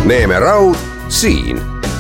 Neeme Raud siin.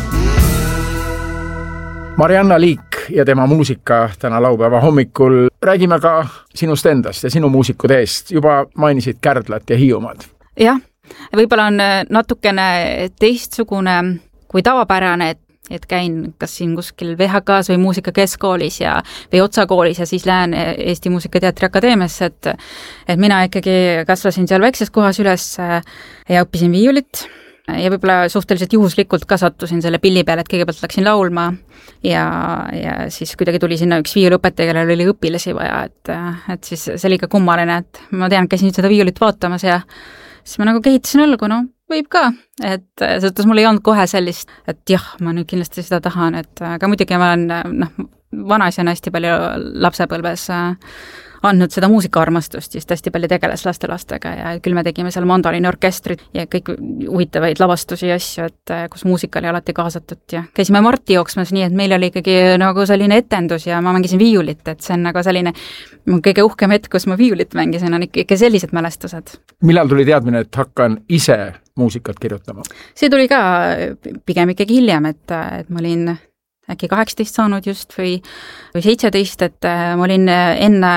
Marianna Liik ja tema muusika täna laupäeva hommikul. Räägime ka sinust endast ja sinu muusikuteest. Juba mainisid Kärdlat ja Hiiumaad. Jah, võib-olla on natukene teistsugune kui tavapärane, et käin kas siin kuskil VHK-s või muusikakeskkoolis või otsakoolis ja siis lähen Eesti Muusikateatri Akadeemiasse, et mina ikkagi kasvasin seal väikses kohas üles ja õppisin viiulit ja võib-olla suhteliselt juhuslikult ka sattusin selle pilli peale, et kõigepealt läksin laulma ja siis kuidagi tuli sinna üks viiulõpetaja, kellel oli õpilasi vaja, et siis see oli ka kummaline, et ma tean, käisin seda viiulit vaatamas ja siis ma nagu kehitasin õlgu, no võib ka, et sõltus mul ei olnud kohe sellist, et jah, ma nüüd kindlasti seda tahan, aga muidugi ma olen vanaisana hästi palju lapsepõlves andnud seda muusikaarmastust, siis hästi palju tegeles lastelastega ja küll me tegime seal mandoliini orkestrit ja kõik huvitavaid lavastusi ja asju, et kus muusika oli alati kaasatud ja käisime Marti jooksmas nii, et meil oli ikkagi nagu selline etendus ja ma mängisin viiulit, et see on nagu selline kõige uhkem hetk, kus ma viiulit mängisin, on ikka sellised mälestused. Millal tuli teadmine, et hakkan ise muusikat kirjutama? See tuli ka pigem ikkagi hiljem, et ma olin äkki 18 saanud just või 17, et ma olin enne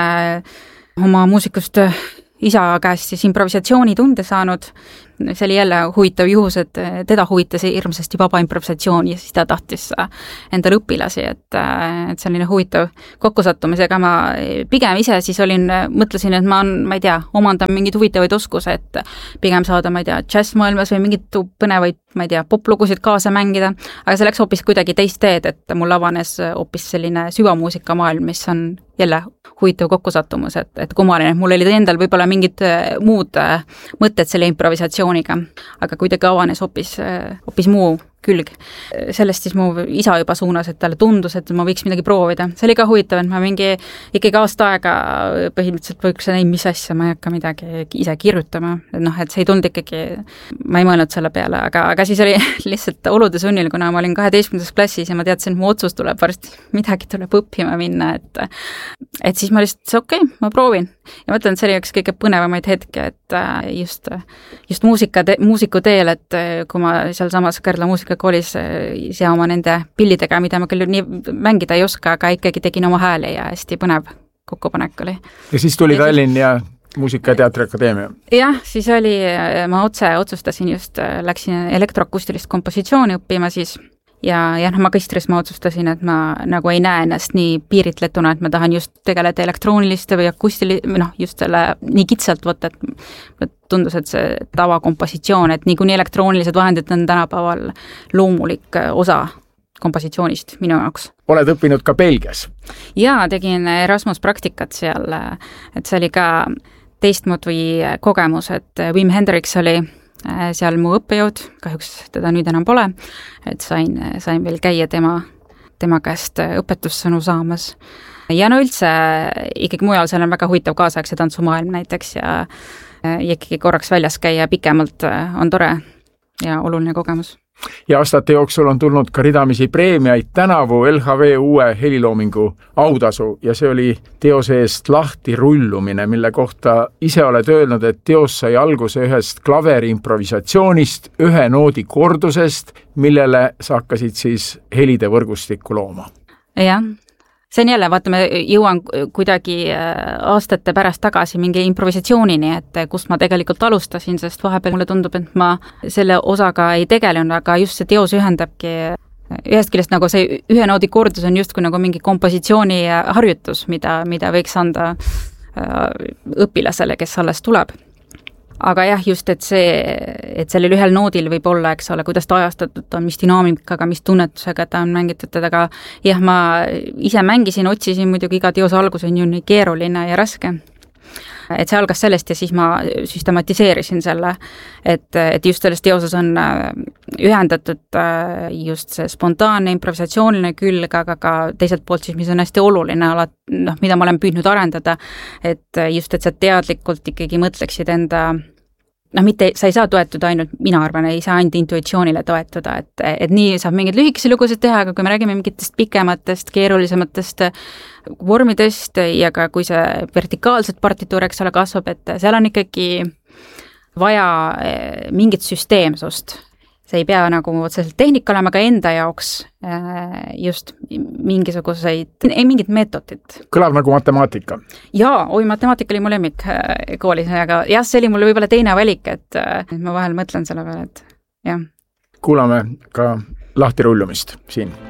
oma muusikust isa käest siis improvisatsioonitunde saanud. See oli jälle huvitav juhus, et teda huvitas hirmsasti vaba improvisatsioon ja siis ta tahtis endale õpilasi, et selline huvitav kokkusattumisega ma pigem ise siis mõtlesin, et ma ei tea, omandan mingeid huvitavaid oskuse, et pigem saada, ma ei tea, džässmaailmas või mingid põnevaid, ma ei tea, poplugusid kaasa mängida, aga see läks hoopis kuidagi teist teed, et mul avanes hoopis selline süvamuusikamaailm, mis on jälle huvitav kokkusattumus, et kummaline, mul olid endal võib-olla mingid muud mõtted selle improvisatsiooniga, aga kuidagi avanes hoopis muu külg. Sellest siis mu isa juba suunas, et talle tundus, et ma võiks midagi proovida. See oli ka huvitav, et ma ikkagi aasta aega põhimõtteliselt võiks mis asja, ma ei hakka midagi ise kirjutama. Et see ei tulnud ikkagi, ma ei mõelnud selle peale, aga siis oli lihtsalt olude sunnil, kuna ma olin 12. klassis ja ma teadsin, et mu otsus tuleb varsti, midagi tuleb õppima minna, et siis ma lihtsalt, okei, ma proovin. Ja mõtlen, et see oli üks kõige põnevamaid hetke, et just muusiku teel, et kui ma seal samas Kärdla muusikakoolis ja oma nende pillidega, mida ma küll nii mängida ei oska, aga ikkagi tegin oma hääli ja hästi põnev kokkupanek oli. Ja siis tuli Tallinn ja Muusika- ja Teatriakadeemia? Jah, siis ma otsustasin läksin elektroakustilist kompositsiooni õppima siis ja magistris ma otsustasin, et ma nagu ei näe ennast nii piiritletuna, et ma tahan just tegeleda elektrooniliste või just selle nii kitsalt võtta, et tundus, et see tavakompositsioon, et niikuinii elektroonilised vahendid on tänapäeval loomulik osa kompositsioonist minu jaoks. Oled õppinud ka Belgias? Jaa, tegin Erasmus praktikat seal, et see oli ka teistmoodi kogemus, et Wim Hendrix oli seal mu õppejõud, kahjuks teda nüüd enam pole, et sain veel käia tema käest õpetussõnu saamas. Ja üldse ikkagi mujal seal on väga huvitav kaasaegse tantsumaailm näiteks ja ikkagi korraks väljas käia pikemalt on tore ja oluline kogemus. Ja aastate jooksul on tulnud ka ridamisi preemiaid, tänavu LHV uue heliloomingu autasu ja see oli teose eest lahti rullumine, mille kohta ise oled öelnud, et teos sai alguse ühest klaveri improvisatsioonist, ühe noodi kordusest, millele sa hakkasid siis helide võrgustikku looma. Jah. See on jälle, vaata, ma jõuan kuidagi aastate pärast tagasi mingi improvisatsioonini, et kust ma tegelikult alustasin, sest vahepeal mulle tundub, et ma selle osaga ei tegelenud, aga just see teos ühendabki ühest küljest nagu see ühe noodi kordus on justkui nagu mingi kompositsiooni harjutus, mida võiks anda õpilasele, kes alles tuleb. Aga jah, just, et sellel ühel noodil võib olla, eks ole, kuidas ta ajastatud on, mis dünaamikaga, mis tunnetusega ta on mängitud, aga jah, ma ise mängisin, otsisin muidugi iga teose algus on ju nii keeruline ja raske. Et see algas sellest ja siis ma süstematiseerisin selle, et just selles teoses on ühendatud just see spontaanne improvisatsiooniline külg, aga ka teiselt poolt siis, mis on hästi oluline, mida ma olen püüdnud arendada, et just, et sa teadlikult ikkagi mõtleksid enda mitte, sa ei saa toetuda ainult, mina arvan, ei saa ainult intuitsioonile toetuda, et nii saab mingeid lühikesi lugusid teha, aga kui me räägime mingitest pikematest, keerulisematest vormidest ja ka kui see vertikaalset partituur, eks ole, kasvab, et seal on ikkagi vaja mingit süsteemsust. see ei pea nagu otseselt tehnika olema, aga enda jaoks just mingit meetodit. Kõlab nagu matemaatika. Jaa, matemaatika oli mu lemmik koolis, aga jah, see oli mul võib-olla teine valik, et ma vahel mõtlen selle peale, et jah. Kuulame ka lahtirullumist siin.